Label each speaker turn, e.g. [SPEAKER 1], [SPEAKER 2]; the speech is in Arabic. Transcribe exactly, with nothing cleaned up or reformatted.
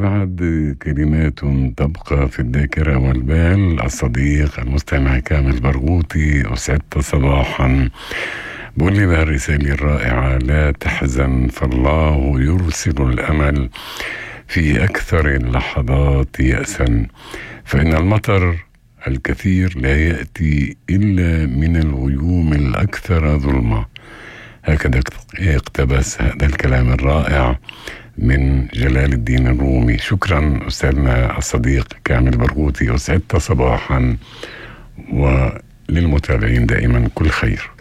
[SPEAKER 1] بعد كلمات تبقى في الذاكرة والبال. الصديق المستمع كامل برغوثي، أسعدت صباحا، بقول لي بهالرسالة الرائعة: لا تحزن فالله يرسل الأمل في أكثر اللحظات يأسا، فإن المطر الكثير لا يأتي إلا من الغيوم الأكثر ظلمة. هكذا اقتبس هذا الكلام الرائع من جلال الدين الرومي. شكرا أستاذنا الصديق كامل برغوثي، أسعدت صباحا، وللمتابعين دائما كل خير.